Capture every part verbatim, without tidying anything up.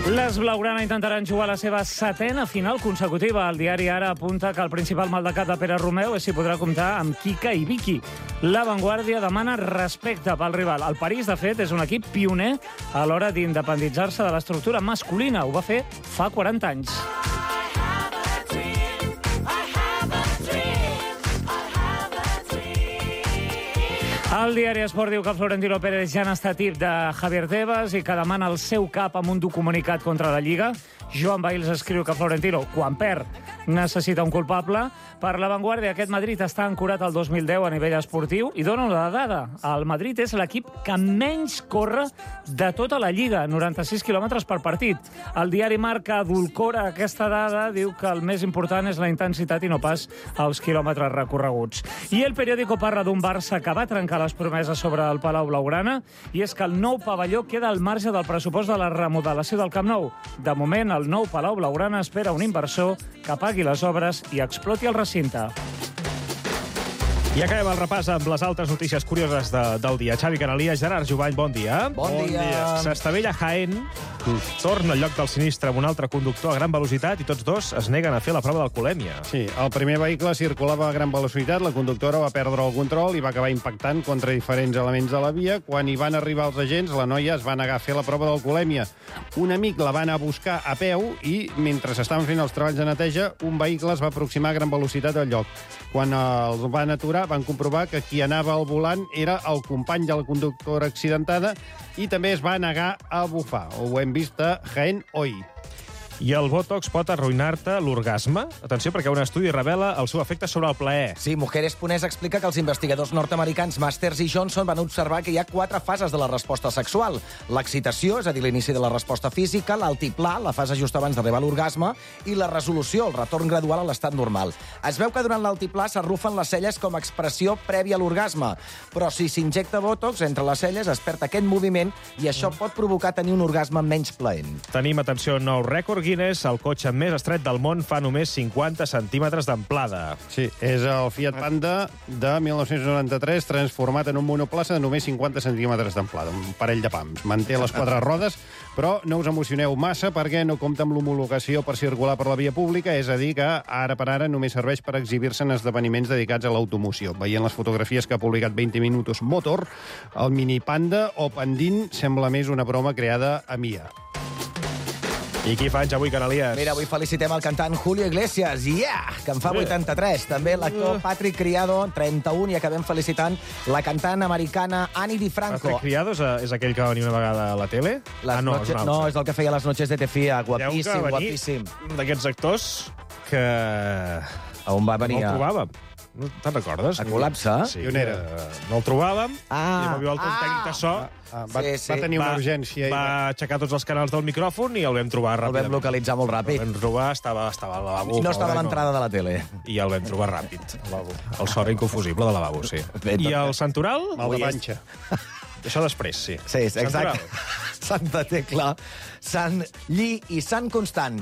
Les blaugrana intentaran jugar la seva setena final consecutiva. El diari Ara apunta que el principal mal de cap de Pere Romeu és si podrà comptar amb Kika i Vicky. La Vanguardia demana respecte pel rival. El París, de fet, és un equip pioner a l'hora d'independitzar-se de l'estructura masculina. Ho va fer fa quaranta anys. El diari Esport diu que Florentino Pérez ja n'està tip de Javier Tebas i que demana el seu cap amb un comunicat contra la Lliga. Joan Bails escriu que Florentino, quan perd, necessita un culpable. Per La Vanguardia, aquest Madrid està ancorat al dos mil deu a nivell esportiu i dona una dada. El Madrid és l'equip que menys corre de tota la Lliga, noranta-sis quilòmetres per partit. El diari Marca adulcora aquesta dada, diu que el més important és la intensitat i no pas els quilòmetres recorreguts. I El Periódico parla d'un Barça que va trencar les promeses sobre el Palau Blaugrana i és que el nou pavelló queda al marge del pressupost de la remodelació del Camp Nou. De moment, el nou Palau Blaugrana espera un inversor que pagui les obres i exploti el recinte. I acabem el repàs amb les altres notícies curioses de, del dia. Xavi Canalies, Gerard Jovany, bon dia. Bon, bon dia. dia. S'estavella Jaén, torna al lloc del sinistre amb un altre conductor a gran velocitat i tots dos es neguen a fer la prova d'alcoholèmia. Sí, el primer vehicle circulava a gran velocitat, la conductora va perdre el control i va acabar impactant contra diferents elements de la via. Quan hi van arribar els agents, la noia es va negar a fer la prova d'alcoholèmia. Un amic la va anar a buscar a peu i, mentre s'estaven fent els treballs de neteja, un vehicle es va aproximar a gran velocitat al lloc. Quan els van aturar, van comprovar que qui anava al volant era el company de la conductora accidentada i també es va negar a bufar. Ho hem vist a Jaén Hoy. I el Botox pot arruïnar-te l'orgasme? Atenció, perquè un estudi revela el seu efecte sobre el plaer. Sí, Mujeres.es explica que els investigadors nord-americans Masters i Johnson van observar que hi ha quatre fases de la resposta sexual. L'excitació, és a dir, l'inici de la resposta física, l'altiplà, la fase just abans d'arribar a l'orgasme, i la resolució, el retorn gradual a l'estat normal. Es veu que durant l'altiplà s'arrufen les celles com a expressió prèvia a l'orgasme, però si s'injecta Botox entre les celles es perd aquest moviment i això pot provocar tenir un orgasme menys plaent. Tenim, atenció, nou rècord Guinness, el cotxe més estret del món fa només cinquanta centímetres d'amplada. Sí, és el Fiat Panda de mil nou-cents noranta-tres transformat en un monoplaça de només cinquanta centímetres d'amplada, un parell de pams. Manté les quatre rodes, però no us emocioneu massa perquè no compta amb l'homologació per circular per la via pública, és a dir, que ara per ara només serveix per exhibir-se en esdeveniments dedicats a l'automoció. Veient les fotografies que ha publicat vint Minutos Motor, el mini Panda o Pandín sembla més una broma creada a M I A. I qui fa anys avui, Canalies? Mira, avui felicitem el cantant Julio Iglesias, yeah, que en fa vuitanta-tres. També l'actor Patrick Criado, trenta-un, i acabem felicitant la cantant americana Ani DiFranco. Patrick Criado és, és aquell que va venir una vegada a la tele? Les ah, no, noche... és no, és el que feia les noches de Tefia, guapíssim, guapíssim. D'aquests actors que... A on va venir? No el trobàvem. No te'n recordes? A Col·lapse? Sí, que no el trobàvem, ah, i va viure el ah, tècnic de so, ah, va, sí, sí. va tenir una va, urgència. Va va aixecar tots els canals del micròfon i el vam trobar ràpidament. El vam localitzar molt ràpid. El vam trobar, estava, estava al lavabo. No estava a l'entrada de la tele. I el vam trobar ràpid. El so era inconfusible de lavabo, sí. I el Santoral? Mal de panxa. Això després, sí. Sí, exacte. Santa Tecla, Sant Lli i Sant Constant.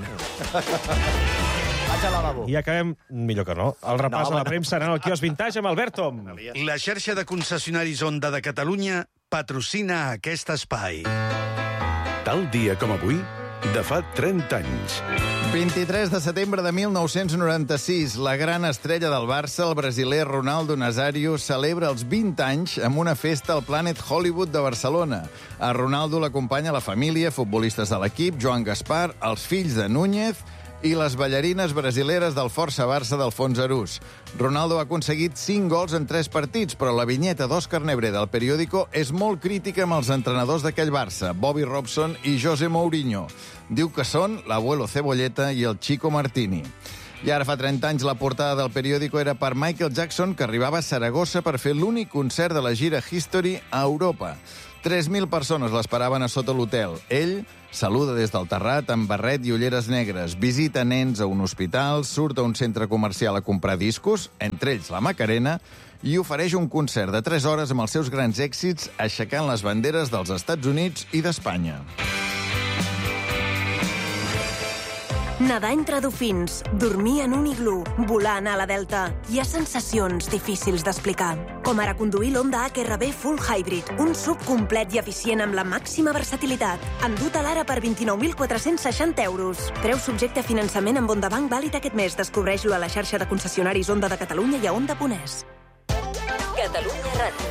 Vaig al lavabo. I acabem, millor que no, el repàs No, a la home, no. premsa anant al quiosc Vintage amb Albert Tom. La xarxa de concessionaris Honda de Catalunya patrocina aquest espai. Tal dia com avui, de fa trenta anys. vint-i-tres de setembre de mil nou-cents noranta-sis, la gran estrella del Barça, el brasiler Ronaldo Nazario, celebra els vint anys amb una festa al Planet Hollywood de Barcelona. A Ronaldo l'acompanya la família, futbolistes de l'equip, Joan Gaspar, els fills de Núñez i les ballarines brasileres del Força Barça d'Alfons Arús. Ronaldo ha aconseguit cinc gols en tres partits, però la vinyeta d'Òscar Nebré del Periódico és molt crítica amb els entrenadors d'aquell Barça, Bobby Robson i José Mourinho. Diu que són l'abuelo Cebolleta i el Chico Martini. I ara fa trenta anys la portada del Periódico era per Michael Jackson, que arribava a Saragossa per fer l'únic concert de la gira History a Europa. tres mil persones l'esperaven a sota l'hotel. Ell saluda des del terrat amb barret i ulleres negres, visita nens a un hospital, surt a un centre comercial a comprar discos, entre ells la Macarena, i ofereix un concert de tres hores amb els seus grans èxits aixecant les banderes dels Estats Units i d'Espanya. Nedar entre dofins, dormir en un iglú, volar a la Delta. Hi ha sensacions difícils d'explicar. Com ara conduir l'Honda H R V Full Hybrid, un sub complet i eficient amb la màxima versatilitat. Endut a l'ara per vint-i-nou mil quatre-cents seixanta euros. Preu subjecte a finançament amb Honda Bank vàlid aquest mes. Descobreix-lo a la xarxa de concessionaris Honda de Catalunya i a Honda punt es. Catalunya Ràdio.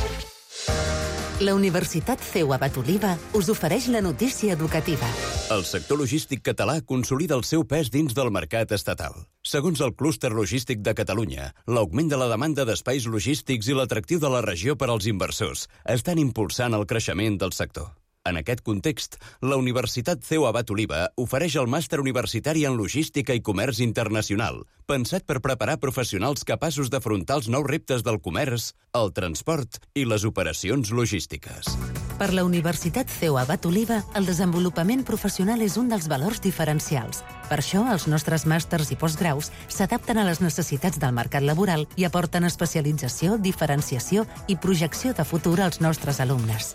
La Universitat C E U Abat Oliva us ofereix la notícia educativa. El sector logístic català consolida el seu pes dins del mercat estatal. Segons el Clúster Logístic de Catalunya, l'augment de la demanda d'espais logístics i l'atractiu de la regió per als inversors estan impulsant el creixement del sector. En aquest context, la Universitat C E U Abat Oliva ofereix el màster universitari en logística i comerç internacional, pensat per preparar professionals capaços d'afrontar els nous reptes del comerç, el transport i les operacions logístiques. Per la Universitat C E U Abat Oliva, el desenvolupament professional és un dels valors diferencials. Per això, els nostres màsters i postgraus s'adapten a les necessitats del mercat laboral i aporten especialització, diferenciació i projecció de futur als nostres alumnes.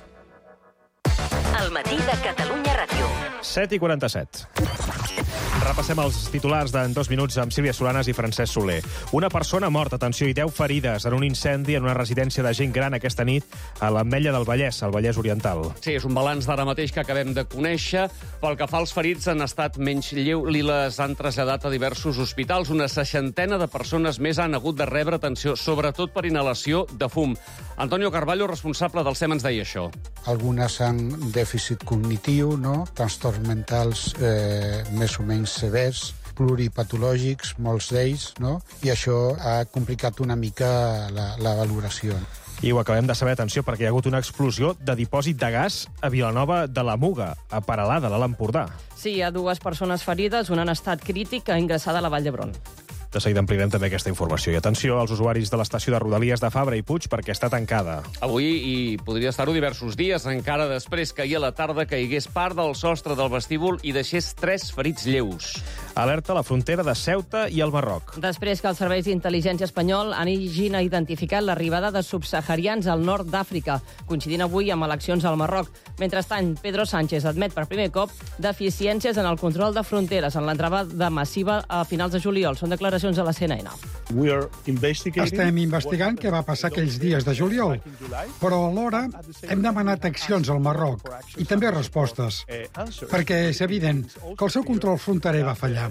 El matí de Catalunya Ràdio. set i quaranta-set. Repassem els titulars d'en dos minuts amb Sílvia Solanas i Francesc Soler. Una persona morta, atenció, i deu ferides en un incendi en una residència de gent gran aquesta nit a l'Ametlla del Vallès, al Vallès Oriental. Sí, és un balanç d'ara mateix que acabem de conèixer. Pel que fa als ferits, han estat menys lleu i les han traslladat a diversos hospitals. Una seixantena de persones més han hagut de rebre atenció, sobretot per inhalació de fum. Antonio Carballo, responsable del S E M, ens deia això. Algunes han dèficit cognitiu, no? Trastorns mentals eh, més o menys severs, pluripatològics, molts d'ells, no? I això ha complicat una mica la, la valoració. I ho acabem de saber, atenció, perquè hi ha hagut una explosió de dipòsit de gas a Vilanova de la Muga, a Peralada, a l'Empordà. Sí, hi ha dues persones ferides, una en estat crític, ingressada a la Vall d'Hebron. De seguida ampliarem també aquesta informació. I atenció als usuaris de l'estació de Rodalies de Fabra i Puig perquè està tancada. Avui, i podria estar-ho diversos dies, encara després que ahir a la tarda caigués part del sostre del vestíbul i deixés tres ferits lleus. Alerta a la frontera de Ceuta i el Marroc. Després que els serveis d'intel·ligència espanyol hagin identificat l'arribada de subsaharians al nord d'Àfrica, coincidint avui amb eleccions al Marroc. Mentrestant, Pedro Sánchez admet per primer cop deficiències en el control de fronteres en l'entrada massiva a finals de juliol. Són declaracions a la C N N. Estem investigant què va passar aquells dies de juliol, però alhora hem demanat accions al Marroc i també respostes, perquè és evident que el seu control fronterer va fallar.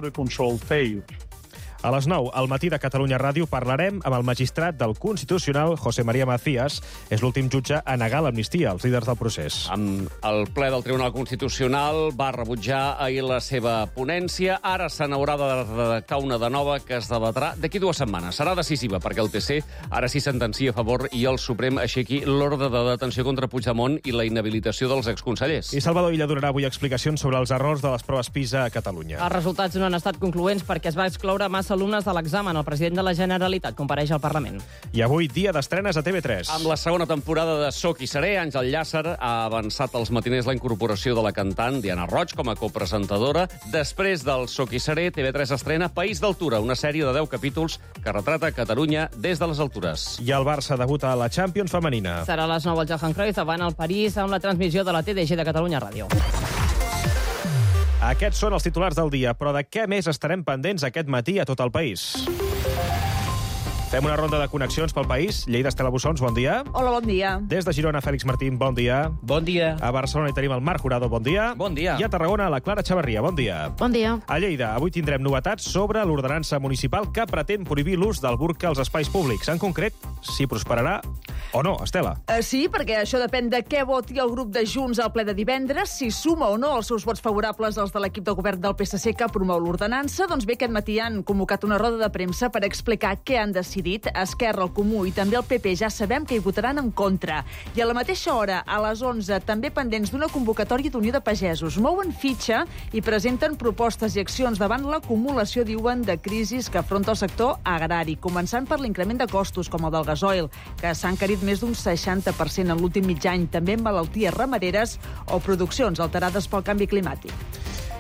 A les nou, al matí de Catalunya Ràdio, parlarem amb el magistrat del Constitucional, José María Macías. És l'últim jutge a negar l'amnistia als líders del procés. Amb el ple del Tribunal Constitucional va rebutjar ahir la seva ponència. Ara se n'haurà de redactar una de nova que es debatrà d'aquí dues setmanes. Serà decisiva perquè el P C ara sí sentencia a favor i el Suprem aixequi l'ordre de detenció contra Puigdemont i la inhabilitació dels exconsellers. I Salvador Illa donarà avui explicacions sobre els errors de les proves PISA a Catalunya. Els resultats no han estat concloents perquè es va excloure massa alumnes de l'examen. El president de la Generalitat compareix al Parlament. I avui, dia d'estrenes a T V tres. Amb la segona temporada de Soc i Seré, Àngel Llàcer ha avançat als matiners la incorporació de la cantant Diana Roig com a copresentadora. Després del Soc i Seré, T V tres estrena País d'Altura, una sèrie de deu capítols que retrata Catalunya des de les altures. I el Barça debuta a la Champions femenina. Serà a les nou al Johan Cruyff davant el París amb la transmissió de la T D G de Catalunya Ràdio. Aquests són els titulars del dia, però de què més estarem pendents aquest matí a tot el país? Fem una ronda de connexions pel país. Lleida, Estela Bussons, bon dia. Hola, bon dia. Des de Girona, Fèlix Martín, bon dia. Bon dia. A Barcelona hi tenim el Marc Jurado, bon dia. Bon dia. I a Tarragona, la Clara Xavarria, bon dia. Bon dia. A Lleida, avui tindrem novetats sobre l'ordenança municipal que pretén prohibir l'ús del burca als espais públics. En concret, si prosperarà o no, Estela. Uh, sí, perquè això depèn de què voti el grup de Junts al ple de divendres, si suma o no els seus vots favorables als de l'equip de govern del P S C que promou l'ordenança. Doncs bé, aquest matí han convocat una roda de premsa per explicar què han decidit. Esquerra, el Comú i també el P P ja sabem que hi votaran en contra. I a la mateixa hora, a les onze, també pendents d'una convocatòria d'Unió de Pagesos. Mouen fitxa i presenten propostes i accions davant l'acumulació, diuen, de crisis que afronta el sector agrari, començant per l'increment de costos, com el del gasoil, que s'ha encarit més d'un seixanta per cent en l'últim mig any, també en malalties ramaderes o produccions alterades pel canvi climàtic.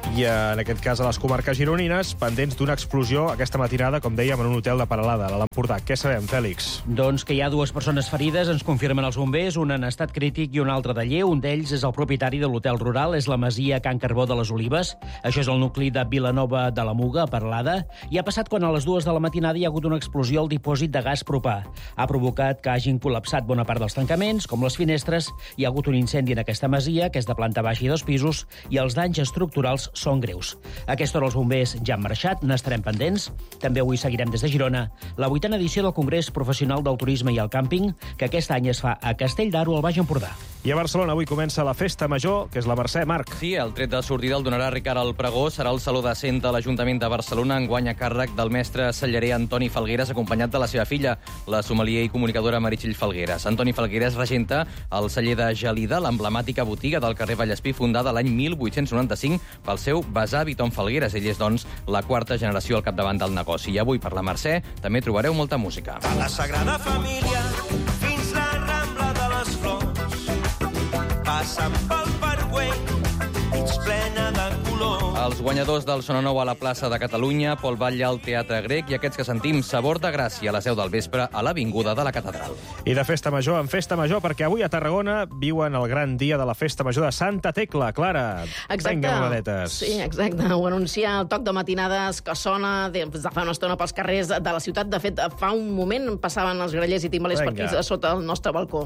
I en aquest cas a les comarques gironines, pendents d'una explosió aquesta matinada, com dèiem, en un hotel de Peralada, a l'Empordà. Què sabem, Fèlix? Doncs que hi ha dues persones ferides, ens confirmen els bombers, un en estat crític i un altre de lleu. Un d'ells és el propietari de l'hotel rural, és la masia Can Carbó de les Olives. Això és el nucli de Vilanova de la Muga, a Peralada. I ha passat quan a les dues de la matinada hi ha hagut una explosió al dipòsit de gas propà. Ha provocat que hagin col·lapsat bona part dels tancaments, com les finestres. Hi ha hagut un incendi en aquesta masia, que és de planta baixa i dos pisos, i els danys estructurals són greus. A aquesta hora els bombers ja han marxat, n'estarem pendents. També avui seguirem des de Girona la vuitena edició del Congrés Professional del Turisme i el Càmping, que aquest any es fa a Castell d'Aro, al Baix Empordà. I a Barcelona avui comença la Festa Major, que és la Mercè, Marc. Sí, el tret de sortida el donarà Ricard el Pregó. Serà el Saló de Cent de l'Ajuntament de Barcelona, enguany a càrrec del mestre cellarer Antoni Falgueres, acompanyat de la seva filla, la sommelier i comunicadora Meritxell Falgueres. Antoni Falgueres regenta el celler de Gelida, l'emblemàtica botiga del carrer Vallespí, fundada l'any mil vuit-cents noranta-cinc pel seu besavi Tom Falgueres. Ell és, doncs, la quarta generació al capdavant del negoci. I avui, per la Mercè, també trobareu molta música. De la Sagrada Família fins la Rambla de les Flors, passant pel Parc Güell, mig plena de color. Els guanyadors del Sona Nou a la plaça de Catalunya, Pol Batlle al Teatre Grec i aquests que sentim Sabor de Gràcia a les deu del vespre a l'Avinguda de la Catedral. I de Festa Major en Festa Major, perquè avui a Tarragona viuen el gran dia de la Festa Major de Santa Tecla. Clara, exacte. Vinga, maladetes. Sí, exacte. Ho anuncia el toc de matinades que sona des de fa una estona pels carrers de la ciutat. De fet, fa un moment passaven els grallers i timbalers per aquí sota el nostre balcó.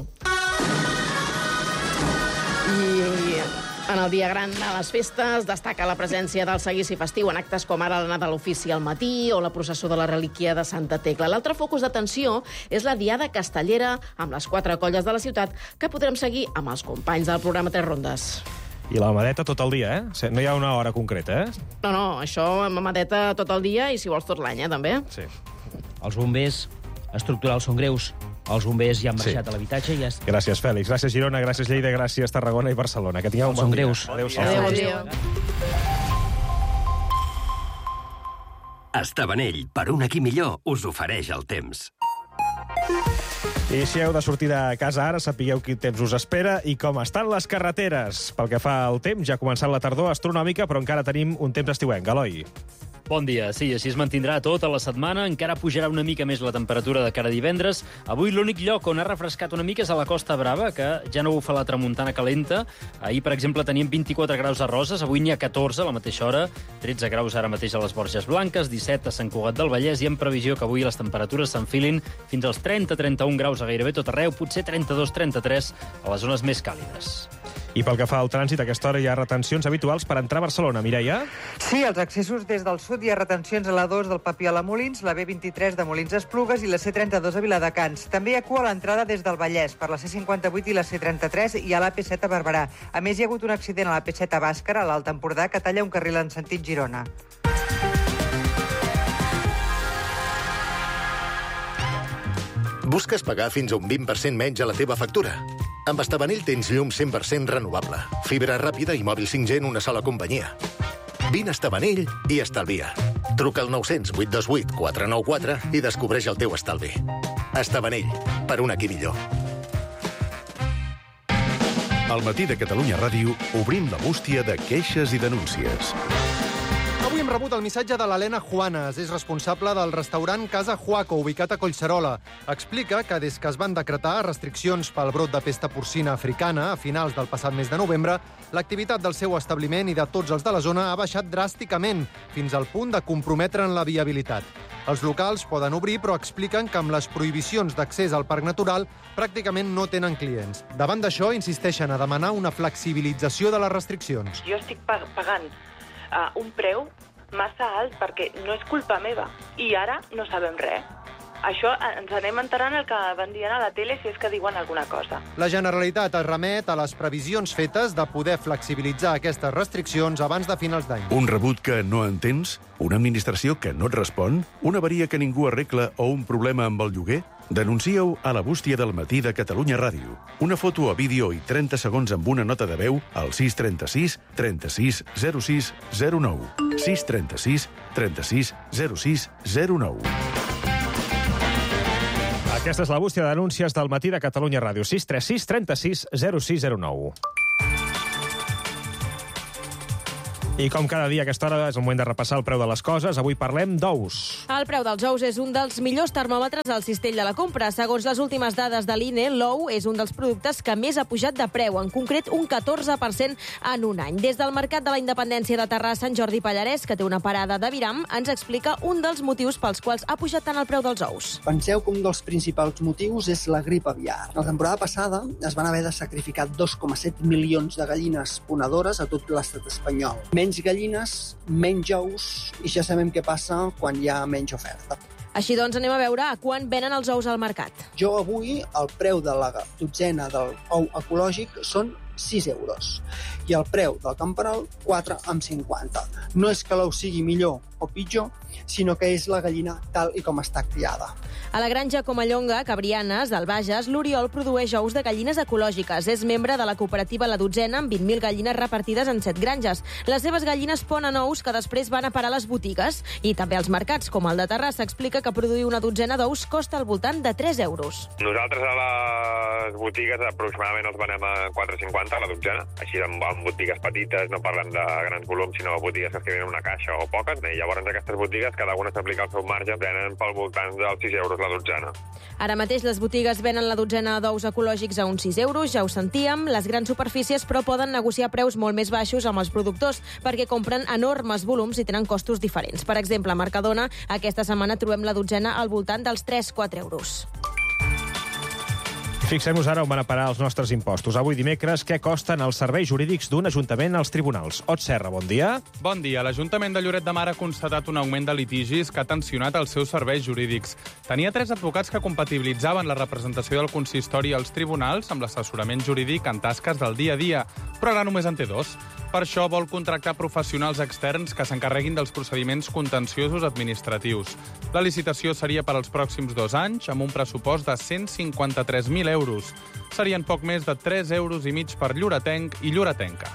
I en el dia gran de les festes destaca la presència del seguici festiu en actes com ara l'anada a l'ofici al matí o la processó de la relíquia de Santa Tecla. L'altre focus d'atenció és la diada castellera amb les quatre colles de la ciutat que podrem seguir amb els companys del programa Tres Rondes. I la mamadeta tot el dia, eh? No hi ha una hora concreta, eh? No, no, això mamadeta tot el dia i si vols tot l'any, eh, també. Sí. Els bombers estructurals són greus. Els bombers ja han marxat Sí. a l'habitatge i ja... Gràcies, Fèlix. Gràcies, Girona. Gràcies, Lleida. Gràcies, Tarragona i Barcelona. Que tingueu un bon Són dia. greus. Adéu-siau. Adéu, adéu. Estabanell, per un aquí millor, us ofereix el temps. I si heu de sortir de casa ara, sapigueu quin temps us espera i com estan les carreteres. Pel que fa al temps, ja ha començat la tardor astronòmica, però encara tenim un temps estiuenc. Eloi. Bon dia. Sí, així es mantindrà tota la setmana. Encara pujarà una mica més la temperatura de cara a divendres. Avui l'únic lloc on ha refrescat una mica és a la Costa Brava, que ja no bufa la tramuntana calenta. Ahir, per exemple, teníem vint-i-quatre graus a Roses, avui n'hi ha catorze a la mateixa hora, tretze graus ara mateix a les Borges Blanques, disset a Sant Cugat del Vallès, i en previsió que avui les temperatures s'enfilin fins als trenta a trenta-un graus a gairebé tot arreu, potser trenta-dos a trenta-tres a les zones més càlides. I pel que fa al trànsit, a aquesta hora hi ha retencions habituals per entrar a Barcelona. Mireia? Sí, els accessos des del sud hi ha retencions a la dos del Papiol a Molins, la B vint-i-tres de Molins a Esplugues i la C trenta-dos a Viladecans. També hi ha cua a l'entrada des del Vallès, per la C cinquanta-vuit i la C trenta-tres i a l'A P set a Barberà. A més, hi ha hagut un accident a l'A P set a Bàscara, a l'Alt Empordà, que talla un carril en sentit Girona. Busques pagar fins a un vint per cent menys a la teva factura? Amb Estabanell tens llum cent per cent renovable, fibra ràpida i mòbil cinc G en una sola companyia. Vine a Estabanell i estalvia. Truca al nou zero zero, vuit dos vuit, quatre nou quatre i descobreix el teu estalvi. Estabanell, per un aquí millor. Al matí de Catalunya Ràdio obrim la bústia de queixes i denúncies. Avui hem rebut el missatge de l'Helena Juanes. És responsable del restaurant Casa Juaco, ubicat a Collserola. Explica que des que es van decretar restriccions pel brot de pesta porcina africana a finals del passat mes de novembre, l'activitat del seu establiment i de tots els de la zona ha baixat dràsticament, fins al punt de comprometre'n la viabilitat. Els locals poden obrir, però expliquen que amb les prohibicions d'accés al parc natural pràcticament no tenen clients. Davant d'això, insisteixen a demanar una flexibilització de les restriccions. Jo estic pagant uh, un preu massa alt perquè no és culpa meva i ara no sabem res. Això ens anem enterant el que van dient a la tele si és que diuen alguna cosa. La Generalitat es remet a les previsions fetes de poder flexibilitzar aquestes restriccions abans de finals d'any. Un rebut que no entens? Una administració que no et respon? Una avaria que ningú arregla o un problema amb el lloguer? Denuncieu a la bústia del matí de Catalunya Ràdio. Una foto a vídeo i trenta segons amb una nota de veu al sis trenta-sis trenta-sis zero sis zero nou. sis trenta-sis trenta-sis zero sis zero nou. Aquesta és la bústia de denúncies del matí de Catalunya Ràdio. sis tres sis trenta-sis zero sis zero nou. I com cada dia a aquesta hora és el moment de repassar el preu de les coses. Avui parlem d'ous. El preu dels ous és un dels millors termòmetres al cistell de la compra. Segons les últimes dades de l'I N E, l'ou és un dels productes que més ha pujat de preu, en concret un catorze per cent en un any. Des del Mercat de la Independència de Terrassa, en Jordi Pallarès, que té una parada de Viram, ens explica un dels motius pels quals ha pujat tant el preu dels ous. Penseu que un dels principals motius és la grip aviar. La temporada passada es van haver de sacrificar dos coma set milions de gallines ponedores a tot l'estat espanyol. Menys gallines, menys ous, i ja sabem què passa quan hi ha menys oferta. Així doncs, anem a veure a quan venen els ous al mercat. Jo avui, el preu de la dotzena del ou ecològic són sis euros i el preu del camperol quatre coma cinquanta. No és que l'ou sigui millor o pitjor, sinó que és la gallina tal i com està criada. A la granja Comallonga, Cabrianes, del Bages, l'Oriol produeix ous de gallines ecològiques. És membre de la cooperativa La Dotzena, amb vint mil gallines repartides en set granges. Les seves gallines ponen ous que després van a parar a les botigues. I també als mercats, com el de Terrassa, explica que produir una dotzena d'ous costa al voltant de tres euros. Nosaltres a les botigues aproximadament els venem a quatre coma cinquanta a la dotzena. Així en botigues petites, no parlem de grans volums, sinó botigues que tenen una caixa o poques. I llavors aquestes botigues, cada una s'aplica el seu marge, venen pel voltant dels sis euros la dotzena. Ara mateix les botigues venen la dotzena d'ous ecològics a uns sis euros, ja ho sentíem. Les grans superfícies, però, poden negociar preus molt més baixos amb els productors perquè compren enormes volums i tenen costos diferents. Per exemple, a Mercadona, aquesta setmana trobem la dotzena al voltant dels tres a quatre euros. Fixem-nos ara on van a parar els nostres impostos. Avui dimecres, què costen els serveis jurídics d'un ajuntament als tribunals? Ot Serra, bon dia. Bon dia. L'Ajuntament de Lloret de Mar ha constatat un augment de litigis que ha tensionat els seus serveis jurídics. Tenia tres advocats que compatibilitzaven la representació del consistori als tribunals amb l'assessorament jurídic en tasques del dia a dia, però ara només en té dos. Per això vol contractar professionals externs que s'encarreguin dels procediments contenciosos administratius. La licitació seria per als pròxims dos anys, amb un pressupost de cent cinquanta-tres mil euros. Serien poc més de tres euros i mig per lloretenc i lloretenca.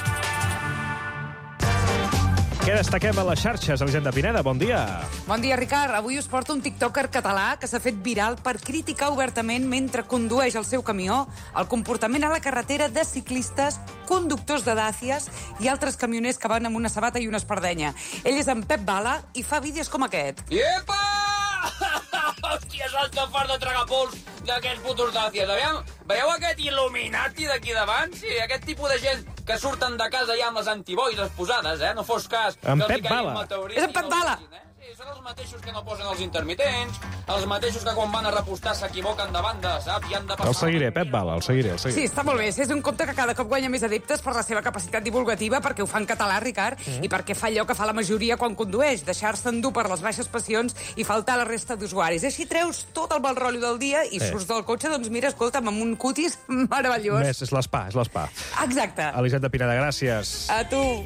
Què destaquem a les xarxes? Elisenda Pineda, bon dia. Bon dia, Ricard. Avui us porto un tiktoker català que s'ha fet viral per criticar obertament mentre condueix el seu camió el comportament a la carretera de ciclistes, conductors de Dacias i altres camioners que van amb una sabata i una espardenya. Ell és en Pep Bala i fa vídeos com aquest. Iepa! Hòstia, és el que fas de tragar pols d'aquests putos Dacias. Aviam, veieu aquest il·luminati d'aquí davant? Sí, aquest tipus de gent que surten de casa ja amb les antiboires posades, eh? No fos cas En que els Pep hi caigui Bala. un meteorit És en i Pep no Bala. ho vegin, eh? Sí, són els mateixos que no posen els intermitents, els mateixos que quan van a repostar s'equivoquen de banda, saps? I han de El passar... seguiré, Pep Bala, el seguiré, el Sí, seguiré. està molt bé. És un compte que cada cop guanya més adeptes per la seva capacitat divulgativa, perquè ho fa en català, Ricard, Mm. i perquè fa allò que fa la majoria quan condueix, deixar-se endur per les baixes passions i faltar a la resta d'usuaris. Així treus tot el mal rotllo del dia i Sí. surts del cotxe, doncs mira, escolta'm, amb un cutis meravellós. Més, és l'espa, és l'espa. Exacte. Elisenda Pineda, gràcies. A tu.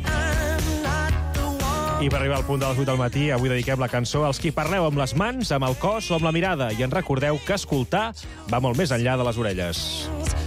I per arribar al punt de les vuit del matí, avui dediquem la cançó als qui parleu amb les mans, amb el cos o amb la mirada. I en recordeu que escoltar va molt més enllà de les orelles.